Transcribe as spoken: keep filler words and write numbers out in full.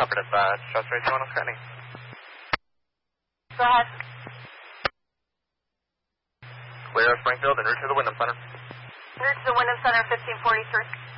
Affirmative, uh, Shot three two one, scanning. Go ahead. Clear Springfield, en route to the Wyndham Center. En route to the Wyndham Center, fifteen forty-three.